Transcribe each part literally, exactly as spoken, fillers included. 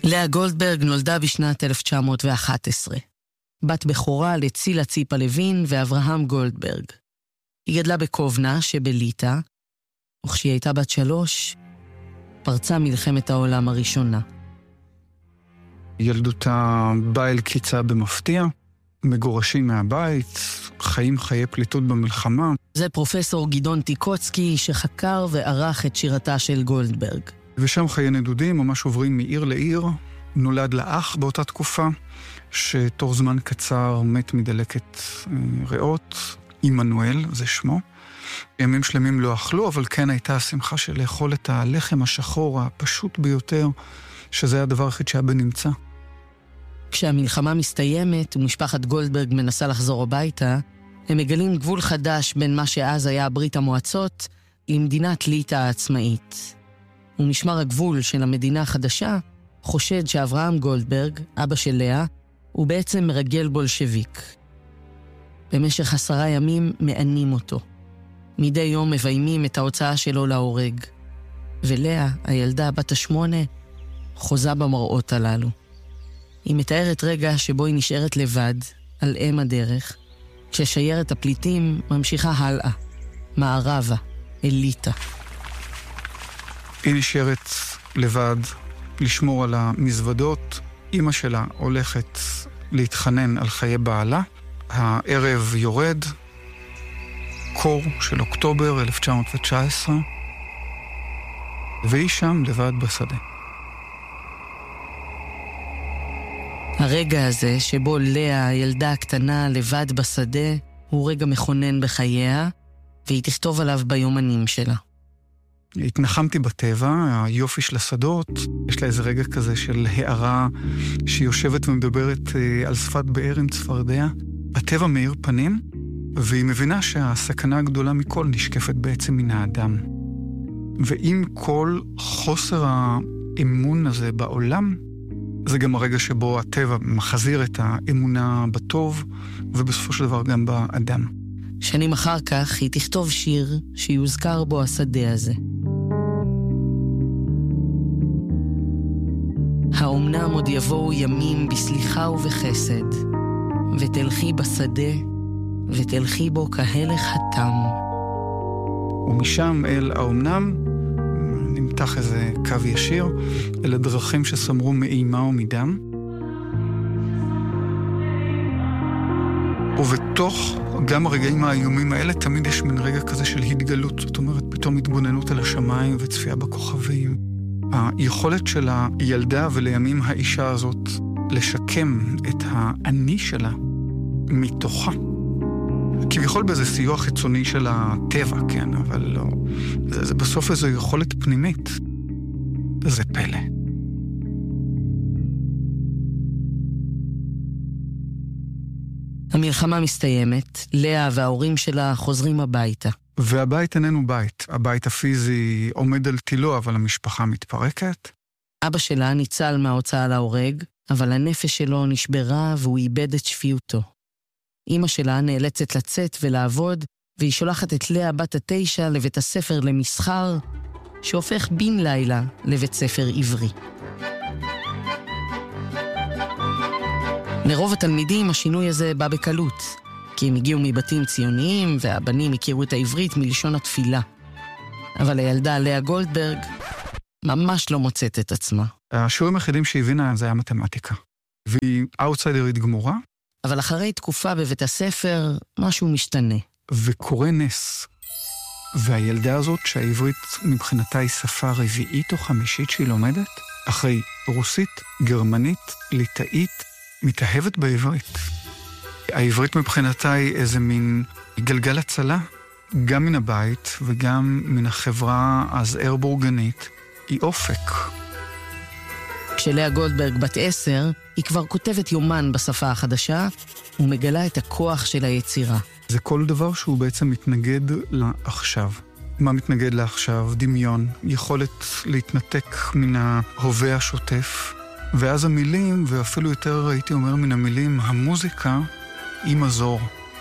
לאה גולדברג נולדה בשנת אלף תשע מאות ואחת עשרה. בת בכורה לצילה ציפה לוין ואברהם גולדברג. היא גדלה בקובנה שבליטא, וכשהיא הייתה בת שלוש, פרצה מלחמת העולם הראשונה. ילדותה באה אל קיצה במפתיע, מגורשים מהבית, חיים חיי פליטות במלחמה. זה פרופסור גדעון טיקוצקי שחקר וערך את שירתה של גולדברג. ושם חיי נדודים ממש עוברים מעיר לעיר. נולד לאח באותה תקופה, שתוך זמן קצר מת מדלקת ריאות. עמנואל, זה שמו. ימים שלמים לא אכלו, אבל כן הייתה השמחה של לאכול את הלחם השחור הפשוט ביותר, שזה הדבר הכי שהיה בנמצא. כשהמלחמה מסתיימת ומשפחת גולדברג מנסה לחזור הביתה, הם מגלים גבול חדש בין מה שאז היה ברית המועצות למדינת ליטא העצמאית. ומשמר הגבול של המדינה החדשה חושד שאברהם גולדברג, אבא של לאה, הוא בעצם מרגל בולשביק. במשך עשרה ימים מענים אותו. מדי יום מביימים את ההוצאה שלו להורג. ולאה, הילדה בת השמונה, חוזה במראות הללו. היא מתארת רגע שבו היא נשארת לבד, על אם הדרך, כששיירת הפליטים ממשיכה הלאה, מערבה, אל ליטא. היא נשארת לבד, לשמור על המזוודות. אמא שלה הולכת להתחנן על חיי בעלה. הערב יורד, קור של אוקטובר אלף תשע מאות תשע עשרה, והיא שם לבד בשדה. הרגע הזה שבו לאה, הילדה הקטנה, לבד בשדה, הוא רגע מכונן בחייה, והיא תכתוב עליו ביומנים שלה. התנחמתי בטבע, היופי של השדות, יש לה איזה רגע כזה של הערה שהיא יושבת ומדברת על שפת באר עם צפרדע. הטבע מאיר פנים, והיא מבינה שהסכנה הגדולה מכל נשקפת בעצם מן האדם. ועם כל חוסר האמון הזה בעולם, זה גם הרגע שבו הטבע מחזיר את האמונה בטוב, ובסופו של דבר גם באדם. שנים אחר כך היא תכתוב שיר שיוזכר בו השדה הזה. האומנם עוד יבואו ימים בסליחה ובחסד, ותלכי בשדה, ותלכי בו כהלך התם. ומשם אל האומנם נמתח איזה קו ישיר, אל הדרכים שסמרו מאימה ומדם. ובתוך גם הרגעים האיומים האלה תמיד יש מן רגע כזה של התגלות, זאת אומרת פתאום התבוננות על השמיים וצפייה בכוכבים. היכולת של הילדה ולימים האישה הזאת לשקם את האני שלה מתוכה. כביכול באיזה סיוע חיצוני של הטבע, כן, אבל לא. זה, זה בסוף איזו יכולת פנימית. זה פלא. המלחמה מסתיימת, לאה וההורים שלה חוזרים הביתה. והבית איננו בית. הבית הפיזי עומד על תילו, אבל המשפחה מתפרקת. אבא שלה ניצל מההוצאה להורג, אבל הנפש שלו נשברה והוא איבד את שפיותו. אמא שלה נאלצת לצאת ולעבוד, והיא שולחת את לאה בת התשע לבית הספר למסחר, שהופך בן לילה לבית ספר עברי. לרוב התלמידים השינוי הזה בא בקלות, כי הם הגיעו מבתים ציוניים והבנים הכירו את העברית מלשון התפילה. אבל הילדה לאה גולדברג ממש לא מוצאת את עצמה. השיעורים היחידים שהבינה זה היה מתמטיקה. והיא אאוטסיידרית גמורה. אבל אחרי תקופה בבית הספר משהו משתנה. וקורה נס. והילדה הזאת שהעברית מבחינתה היא שפה רביעית או חמישית שהיא לומדת, אחרי רוסית, גרמנית, ליטאית, מתאהבת בעברית. העברית מבחינתה היא איזה מין גלגל הצלה, גם מן הבית וגם מן החברה הזער בורגנית, היא אופק. כשלאה גולדברג בת עשר, היא כבר כותבת יומן בשפה החדשה, ומגלה את הכוח של היצירה. זה כל דבר שהוא בעצם מתנגד לעכשיו. מה מתנגד לעכשיו? דמיון, יכולת להתנתק מן ההווה השוטף, ואז המילים, ואפילו יותר הייתי אומר מן המילים, המוזיקה, היא מזור.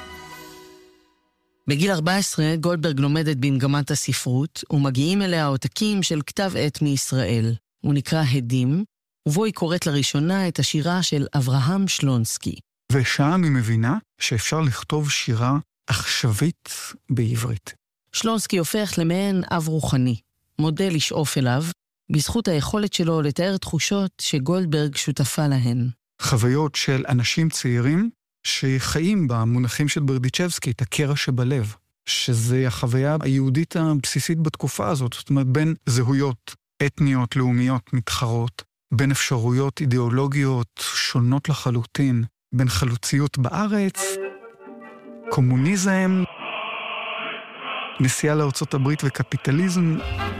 בגיל ארבע עשרה גולדברג לומדת במגמת הספרות, ומגיעים אליה עותקים של כתב עת מישראל. הוא נקרא הדים, ובו היא קוראת לראשונה את השירה של אברהם שלונסקי. ושם היא מבינה שאפשר לכתוב שירה עכשווית בעברית. שלונסקי הופך למעין אב רוחני, מודל לשאוף אליו, בזכות היכולת שלו לתאר תחושות שגולדברג שותפה להן. חוויות של אנשים צעירים שחיים במונחים של ברדיצ'בסקי, את הקרע שבלב, שזה החוויה היהודית הבסיסית בתקופה הזאת, זאת אומרת בין זהויות אתניות, לאומיות, מתחרות, בין אפשרויות אידיאולוגיות שונות לחלוטין, בין חלוציות בארץ, קומוניזם, נסיעה לארצות הברית וקפיטליזם,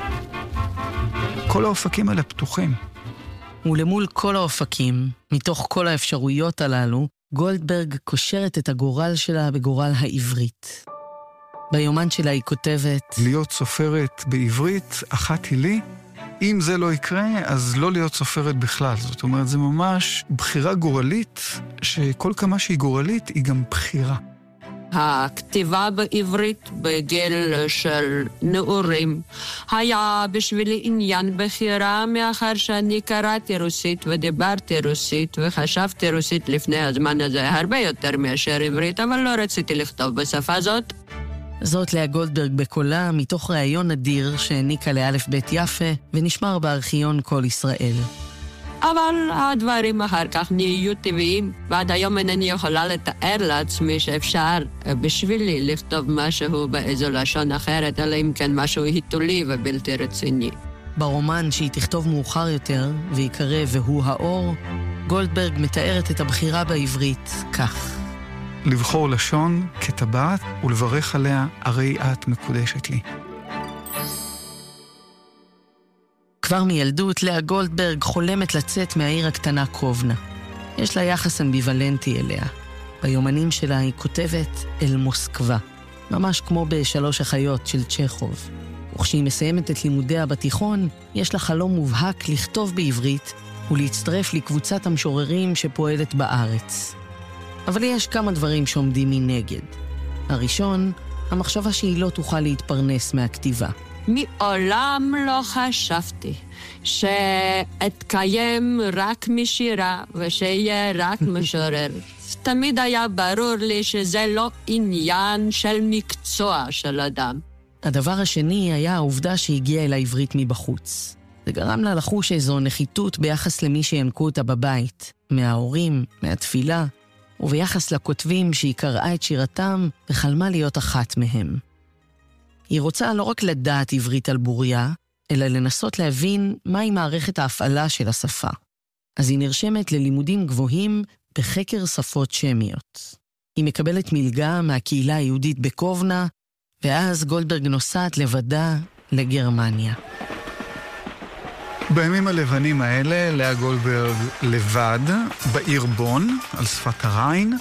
כל האופקים האלה פתוחים. ולמול כל האופקים, מתוך כל האפשרויות הללו, גולדברג קושרת את הגורל שלה בגורל העברית. ביומן שלה היא כותבת, להיות סופרת בעברית, אחת היא לי, אם זה לא יקרה, אז לא להיות סופרת בכלל. זאת אומרת, זה ממש בחירה גורלית, שכל כמה שהיא גורלית, היא גם בחירה. הכתיבה בעברית בגיל של נעורים היה בשבילי עניין בחירה, מאחר שאני קראתי רוסית ודיברתי רוסית וחשבתי רוסית לפני הזמן הזה הרבה יותר מאשר עברית, אבל לא רציתי לכתוב בשפה זאת. זאת לאה גולדברג בקולה מתוך ראיון אדיר שהעניקה לאלף בית יפה ונשמר בארכיון כל ישראל. אבל הדברים אחר כך נהיו טבעיים, ועד היום אינני יכולה לתאר לעצמי שאפשר בשבילי לכתוב משהו באיזו לשון אחרת, אלא אם כן משהו היתולי ובלתי רציני. ברומן שהיא תכתוב מאוחר יותר, ויקרא והוא האור, גולדברג מתארת את הבחירה בעברית כך. לבחור לשון כטבעת ולברך עליה, הרי את מקודשת לי. כבר מילדות לאה גולדברג חולמת לצאת מהעיר הקטנה קובנה. יש לה יחס אמביוולנטי אליה. ביומנים שלה היא כותבת אל מוסקבה, ממש כמו בשלוש החיות של צ'כוב. וכשהיא מסיימת את לימודיה בתיכון, יש לה חלום מובהק לכתוב בעברית ולהצטרף לקבוצת המשוררים שפועלת בארץ. אבל יש כמה דברים שעומדים מנגד. הראשון, המחשבה שהיא לא תוכל להתפרנס מהכתיבה. מעולם לא חשבתי שאתקיים רק משירה ושיהיה רק משורר. תמיד היה ברור לי שזה לא עניין של מקצוע של אדם. הדבר השני היה העובדה שהגיעה אל העברית מבחוץ. זה גרם לה לחוש איזו נחיתות ביחס למי שינקו אותה בבית, מההורים, מהתפילה, וביחס לכותבים שהיא קראה את שירתם וחלמה להיות אחת מהם. היא רוצה לא רק לדעת עברית על בוריה, אלא לנסות להבין מהי מערכת ההפעלה של השפה. אז היא נרשמת ללימודים גבוהים בחקר שפות שמיות. היא מקבלת מלגה מהקהילה היהודית בקובנה, ואז גולדברג נוסעת לבדה לגרמניה. בימים הלבנים האלה, לאה גולדברג לבד, בעיר בון, על שפת הריין.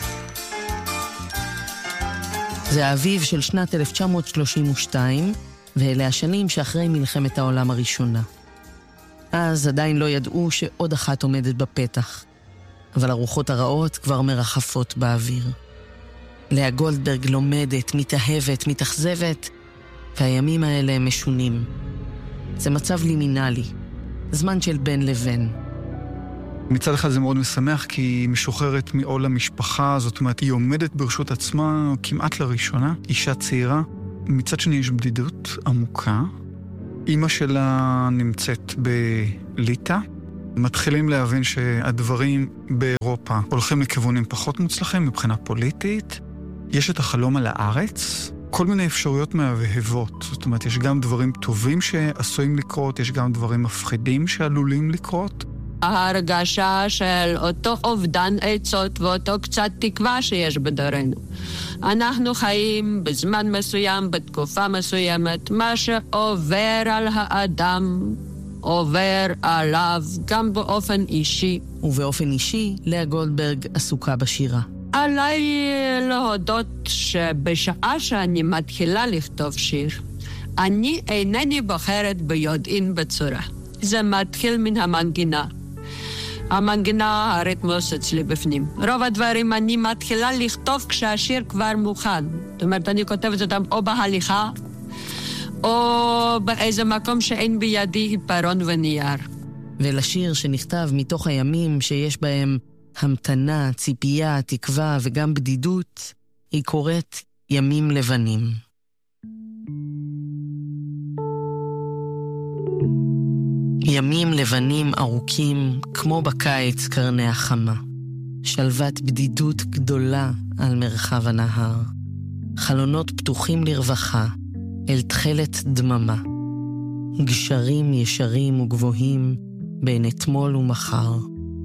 זה האביב של שנת אלף תשע מאות שלושים ושתיים, ואלה השנים שאחרי מלחמת העולם הראשונה. אז עדיין לא ידעו שעוד אחת עומדת בפתח, אבל הרוחות הרעות כבר מרחפות באוויר. לאה גולדברג לומדת, מתאהבת, מתאכזבת, והימים האלה משונים. זה מצב לימינלי, זמן של בין לבין. מצד אחד זה מאוד משמח, כי היא משוחררת מעול המשפחה, זאת אומרת, היא עומדת ברשות עצמה כמעט לראשונה, אישה צעירה. מצד שני יש בדידות עמוקה. אמא שלה נמצאת בליטא. מתחילים להבין שהדברים באירופה הולכים לכיוונים פחות מוצלחים מבחינה פוליטית. יש את החלום על הארץ, כל מיני אפשרויות מהבהבות. זאת אומרת, יש גם דברים טובים שעשויים לקרות, יש גם דברים מפחידים שעלולים לקרות. ההרגשה של אותו אובדן עצות ואותו קצת תקווה שיש בדורנו. אנחנו חיים בזמן מסוים, בתקופה מסוימת, מה שעובר על האדם, עובר עליו גם באופן אישי. ובאופן אישי, לאה גולדברג עסוקה בשירה. עליי להודות שבשעה שאני מתחילה לכתוב שיר, אני אינני בוחרת ביודעין בצורה. זה מתחיל מן המנגינה. המנגינה, הריתמוס אצלי בפנים. רוב הדברים אני מתחילה לכתוב כשהשיר כבר מוכן. זאת אומרת, אני כותבת אותם או בהליכה, או באיזה מקום שאין בידי עיפרון ונייר. ולשיר שנכתב מתוך הימים שיש בהם המתנה, ציפייה, תקווה וגם בדידות, היא קוראת ימים לבנים. ימים לבנים ארוכים, כמו בקיץ קרני החמה. שלוות בדידות גדולה על מרחב הנהר. חלונות פתוחים לרווחה, אל תחלת דממה. גשרים ישרים וגבוהים בין אתמול ומחר.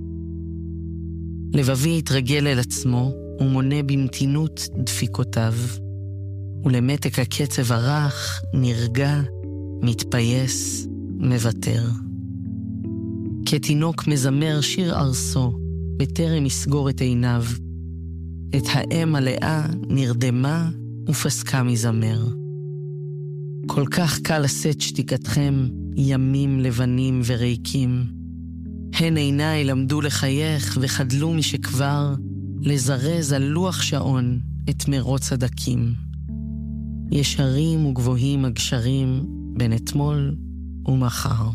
לבבי התרגל אל עצמו ומונה במתינות דפיקותיו. ולמתק הקצב הרך נרגע, מתפייס, מוותר. כתינוק מזמר שיר ארסו, בטרם יסגור את עיניו. את האם הלאה נרדמה ופסקה מזמר. כל כך קל לשאת שתיקתכם, ימים לבנים וריקים. הן עיניי למדו לחייך וחדלו משכבר לזרז על לוח שעון את מרוץ הדקים. ישרים וגבוהים הגשרים בין אתמול ומחר.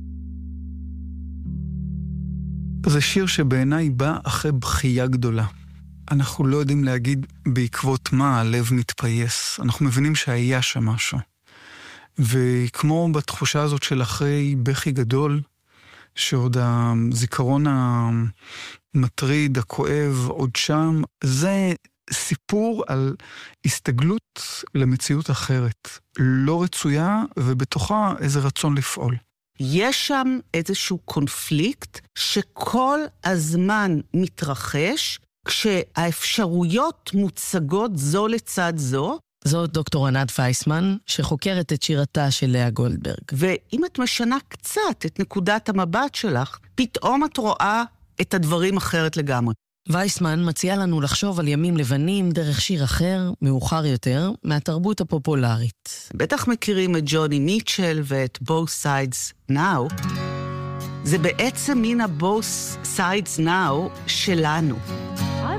זה שיר שבעיניי בא אחרי בכייה גדולה. אנחנו לא יודעים להגיד בעקבות מה הלב מתפייס. אנחנו מבינים שהיה שם משהו. וכמו בתחושה הזאת של אחרי בכי גדול, שעוד הזיכרון המטריד, הכואב, עוד שם, זה סיפור על הסתגלות למציאות אחרת. לא רצויה ובתוכה איזה רצון לפעול. יש שם איזשהו קונפליקט שכל הזמן מתרחש כשהאפשרויות מוצגות זו לצד זו. זאת דוקטור ענת וייסמן, שחוקרת את שירתה של לאה גולדברג. ואם את משנה קצת את נקודת המבט שלך, פתאום את רואה את הדברים אחרת לגמרי. וייסמן מציעה לנו לחשוב על ימים לבנים דרך שיר אחר, מאוחר יותר, מהתרבות הפופולרית. בטח מכירים את ג'וני מיטשל ואת Both Sides Now. זה בעצם מן ה-Both Sides Now שלנו.